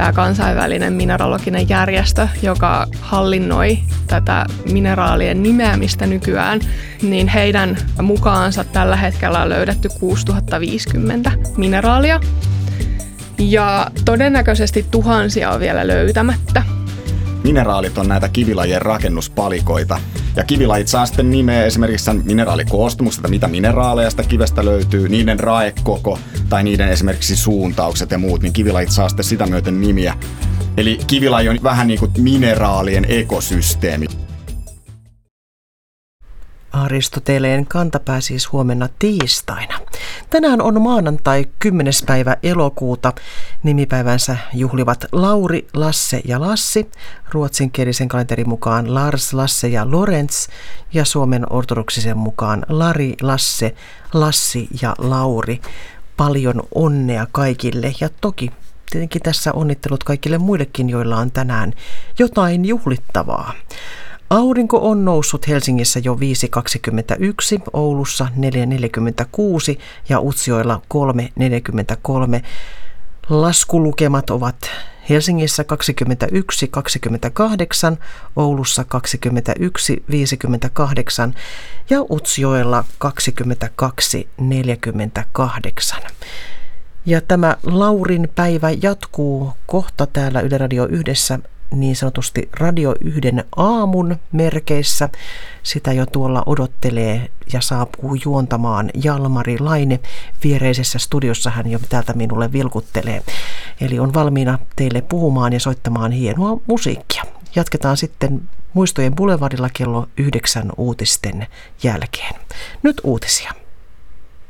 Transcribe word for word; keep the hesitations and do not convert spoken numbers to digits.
tämä kansainvälinen mineraloginen järjestö, joka hallinnoi tätä mineraalien nimeämistä nykyään, niin heidän mukaansa tällä hetkellä on löydetty kuusituhatta viisikymmentä mineraalia. Ja todennäköisesti tuhansia on vielä löytämättä. Mineraalit on näitä kivilajien rakennuspalikoita. Ja kivilajit saa sitten nimeä esimerkiksi sen mineraalikoostumuksesta, mitä mineraaleja sitä kivestä löytyy, niiden raekoko tai niiden esimerkiksi suuntaukset ja muut, niin kivilajit saa sitten sitä myöten nimiä. Eli kivilaji on vähän niin kuin mineraalien ekosysteemi. Aristoteleen kantapää siis huomenna tiistaina. Tänään on maanantai kymmenes päivä elokuuta. Nimipäivänsä juhlivat Lauri, Lasse ja Lassi. Ruotsinkielisen kalenterin mukaan Lars, Lasse ja Lorenz. Ja Suomen ortodoksisen mukaan Lari, Lasse, Lassi ja Lauri. Paljon onnea kaikille ja toki tietenkin tässä onnittelut kaikille muillekin, joilla on tänään jotain juhlittavaa. Aurinko on noussut Helsingissä jo viisi kaksikymmentäyksi, Oulussa neljä neljäkymmentäkuusi ja Utsjoella kolme neljäkymmentäkolme. Laskulukemat ovat Helsingissä kaksikymmentäyksi kaksikymmentäkahdeksan, Oulussa kaksikymmentäyksi viisikymmentäkahdeksan ja Utsjoella kaksikymmentäkaksi neljäkymmentäkahdeksan. Ja tämä Laurin päivä jatkuu kohta täällä Yle Radio Yhdessä niin sanotusti Radio Yhden aamun merkeissä. Sitä jo tuolla odottelee ja saapuu juontamaan Jalmari Laine. Viereisessä studiossa hän jo täältä minulle vilkuttelee. Eli on valmiina teille puhumaan ja soittamaan hienoa musiikkia. Jatketaan sitten Muistojen Boulevardilla kello yhdeksän uutisten jälkeen. Nyt uutisia.